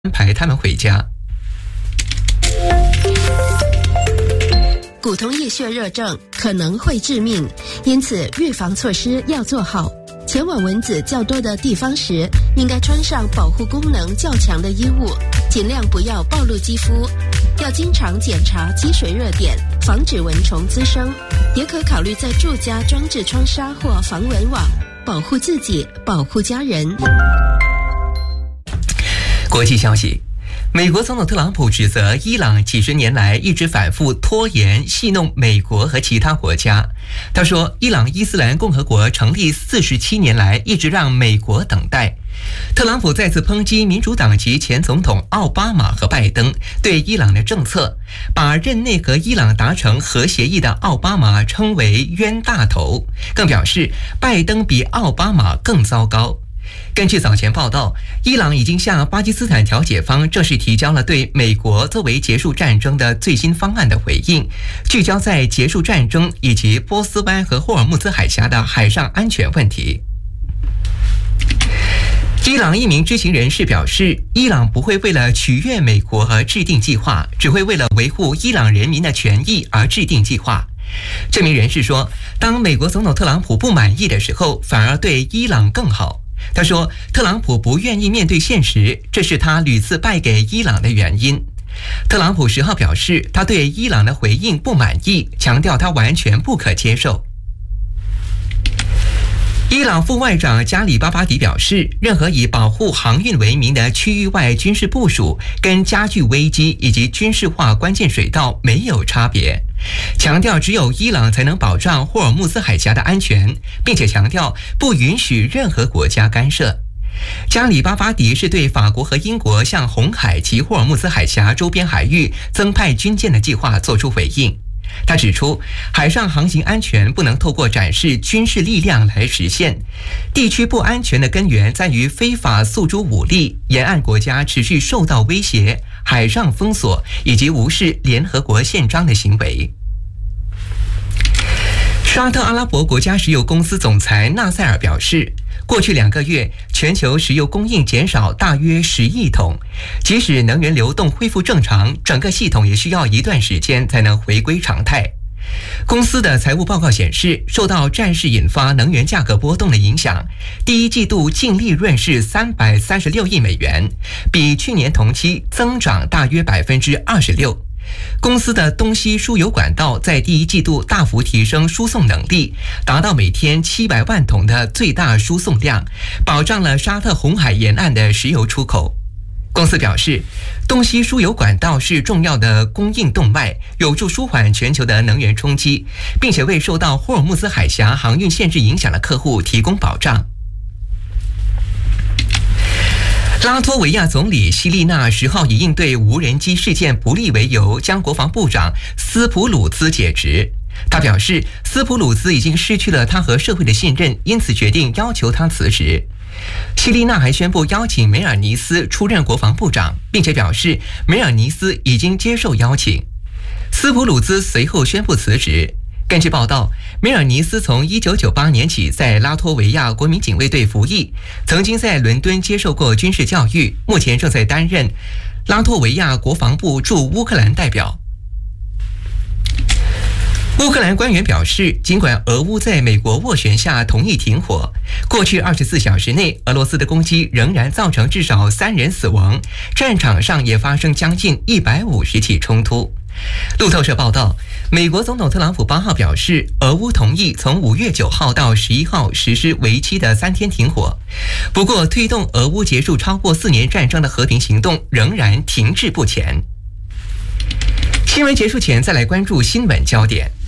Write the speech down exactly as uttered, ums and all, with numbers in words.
安排他们回家。 骨头液血热症可能会致命，因此预防措施要做好。前往蚊子较多的地方时，应该穿上保护功能较强的衣物，尽量不要暴露肌肤。要经常检查积水热点，防止蚊虫滋生。也可考虑在住家装置窗纱或防蚊网，保护自己，保护家人。 国际消息，美国总统特朗普指责伊朗几十年来一直反复拖延戏弄美国和其他国家。他说，伊朗伊斯兰共和国成立四十七年来一直让美国等待。特朗普再次抨击民主党籍前总统奥巴马和拜登对伊朗的政策，把任内和伊朗达成核协议的奥巴马称为冤大头，更表示拜登比奥巴马更糟糕。根据早前报道，伊朗已经向巴基斯坦调解方正式提交了对美国作为结束战争的最新方案的回应，聚焦在结束战争以及波斯湾和霍尔木兹海峡的海上安全问题。伊朗一名知情人士表示，伊朗不会为了取悦美国而制定计划，只会为了维护伊朗人民的权益而制定计划。这名人士说，当美国总统特朗普不满意的时候，反而对伊朗更好。他说，特朗普不愿意面对现实，这是他屡次败给伊朗的原因。特朗普十号表示，他对伊朗的回应不满意，强调他完全不可接受。伊朗副外长加里巴巴迪表示，任何以保护航运为名的区域外军事部署跟加剧危机以及军事化关键水道没有差别，强调只有伊朗才能保障霍尔木兹海峡的安全，并且强调不允许任何国家干涉。加里巴巴迪是对法国和英国向红海及霍尔木兹海峡周边海域增派军舰的计划作出回应。他指出，海上航行安全不能透过展示军事力量来实现，地区不安全的根源在于非法诉诸武力，沿岸国家持续受到威胁，海上封锁以及无视联合国宪章的行为。沙特阿拉伯国家石油公司总裁纳塞尔表示，过去两个月，全球石油供应减少大约十亿桶。即使能源流动恢复正常，整个系统也需要一段时间才能回归常态。公司的财务报告显示，受到战事引发能源价格波动的影响，第一季度净利润是三百三十六亿美元，比去年同期增长大约百分之二十六。公司的东西输油管道在第一季度大幅提升输送能力，达到每天七百万桶的最大输送量，保障了沙特红海沿岸的石油出口。公司表示，东西输油管道是重要的供应动脉，有助舒缓全球的能源冲击，并且为受到霍尔木兹海峡航运限制影响的客户提供保障。拉脱维亚总理希利娜十号以应对无人机事件不利为由，将国防部长斯普鲁兹解职。他表示，斯普鲁兹已经失去了他和社会的信任，因此决定要求他辞职。希利娜还宣布邀请梅尔尼斯出任国防部长，并且表示梅尔尼斯已经接受邀请。斯普鲁兹随后宣布辞职。根据报道，梅尔尼斯从一九九八年起在拉脱维亚国民警卫队服役，曾经在伦敦接受过军事教育，目前正在担任拉脱维亚国防部驻乌克兰代表。乌克兰官员表示，尽管俄乌在美国斡旋下同意停火，过去二十四小时内，俄罗斯的攻击仍然造成至少三人死亡，战场上也发生将近一百五十起冲突。路透社报道，美国总统特朗普八号表示，俄乌同意从五月九号到十一号实施为期的三天停火，不过推动俄乌结束超过四年战争的和平行动仍然停滞不前。新闻结束前，再来关注新闻焦点。